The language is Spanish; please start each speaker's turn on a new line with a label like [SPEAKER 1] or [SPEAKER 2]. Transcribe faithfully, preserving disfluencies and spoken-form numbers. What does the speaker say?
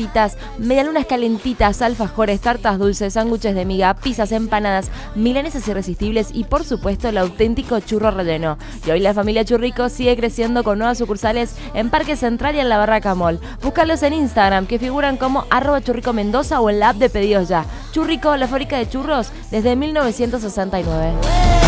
[SPEAKER 1] tortitas, medialunas calentitas, alfajores, tartas dulces, sándwiches de miga, pizzas, empanadas, milanesas irresistibles y por supuesto el auténtico churro relleno. Y hoy la familia Churrico sigue creciendo con nuevas sucursales en Parque Central y en la Barraca Mall. Búscalos en Instagram, que figuran como arroba churrico mendoza o en la app de pedidos ya. Churrico, la fábrica de churros desde mil novecientos sesenta y nueve.